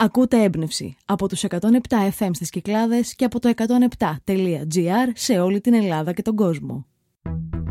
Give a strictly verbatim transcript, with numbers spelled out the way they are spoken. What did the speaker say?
Ακούτε Έμπνευση από τους εκατόν επτά εφ εμ στις Κυκλάδες και από το εκατόν επτά τελεία τζι άρ σε όλη την Ελλάδα και τον κόσμο.